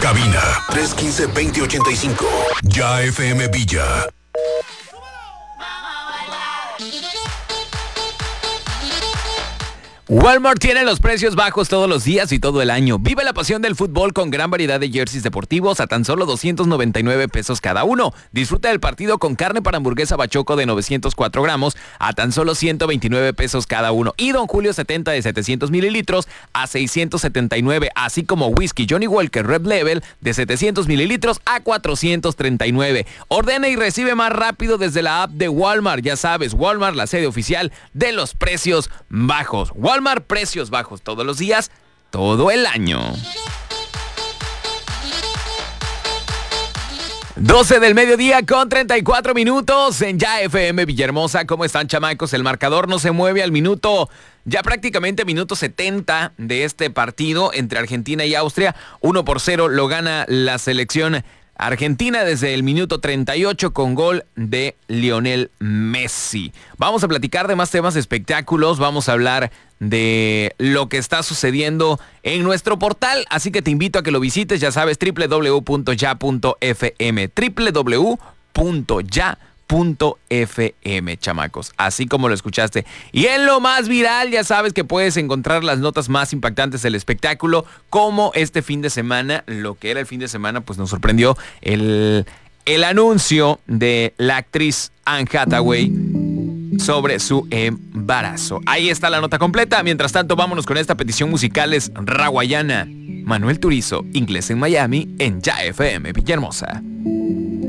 Cabina 315-2085. Ya FM Villa. Walmart tiene los precios bajos todos los días y todo el año. Vive la pasión del fútbol con gran variedad de jerseys deportivos a tan solo 299 pesos cada uno. Disfruta del partido con carne para hamburguesa Bachoco de 904 gramos a tan solo 129 pesos cada uno. Y Don Julio 70 de 700 mililitros a 679. Así como whisky Johnny Walker Red Level de 700 mililitros a 439. Ordena y recibe más rápido desde la app de Walmart. Ya sabes, Walmart, la sede oficial de los precios bajos. Walmart, precios bajos todos los días, todo el año. 12 del mediodía con 34 minutos en Ya FM Villahermosa. ¿Cómo están, chamacos? El marcador no se mueve al minuto, ya prácticamente minuto 70 de este partido entre Argentina y Austria. 1-0 lo gana la selección Argentina desde el minuto 38 con gol de Lionel Messi. Vamos a platicar de más temas de espectáculos, vamos a hablar de lo que está sucediendo en nuestro portal, así que te invito a que lo visites, ya sabes, www.ya.fm, www.ya.fm, chamacos, así como lo escuchaste. Y en lo más viral, ya sabes que puedes encontrar las notas más impactantes del espectáculo, como este fin de semana, lo que era el fin de semana, pues nos sorprendió el anuncio de la actriz Anne Hathaway sobre su embarazo. Ahí está la nota completa. Mientras tanto, vámonos con esta petición musical, es Rawayana, Manuel Turizo, Inglés en Miami, en Ya FM Villahermosa.